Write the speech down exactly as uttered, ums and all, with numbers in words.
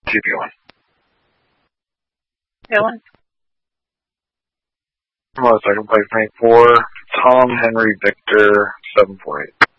Keep going. Dylan? Well, second place, rank four. Tom Henry Victor, seven four eight.